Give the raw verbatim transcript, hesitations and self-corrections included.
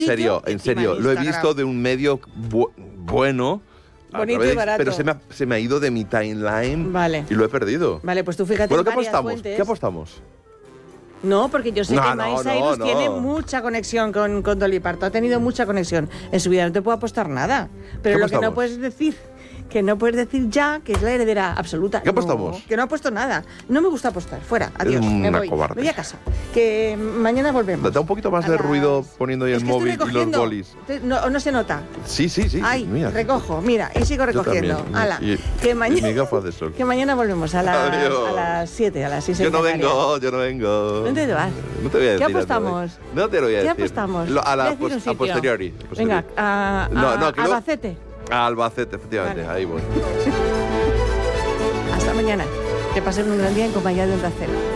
En serio, en serio, lo he visto de un medio bu bueno. Bonito y barato. Pero se me, ha, se me ha ido de mi timeline vale. y lo he perdido. Vale, pues tú fíjate bueno, en ¿qué varias apostamos? fuentes. ¿Qué apostamos? No, porque yo sé no, que no, Miley no, Cyrus no. tiene mucha conexión con, con Dolly Parton. Ha tenido mucha conexión en su vida. No te puedo apostar nada. Pero lo que no puedes decir... Que no puedes decir ya que es la heredera absoluta. ¿Qué apostamos? No, que no ha puesto nada. No me gusta apostar. Fuera. Adiós. Una me voy. cobarde. Voy a casa. Que mañana volvemos. Da un poquito más a de las... ruido poniendo ahí es el que móvil estoy y los bolis. No, no se nota. Sí, sí, sí. Ay, mira. recojo. Mira, y sigo recogiendo. Ala. Y, que mañana, y mi gafa de sol. Que mañana volvemos a las, a las siete, a las seis. Yo no vengo, yo no vengo. ¿Dónde te vas? No te voy a decir. ¿Qué apostamos? No te lo voy a ¿Qué decir. apostamos? Lo, a la Decir un pos, a sitio. posteriori. A posteriori. Venga, a, a no, no, que Albacete. Lo, a Albacete, efectivamente. Vale. Ahí voy. Hasta mañana. Que pasen un gran día en compañía de Onda Cero.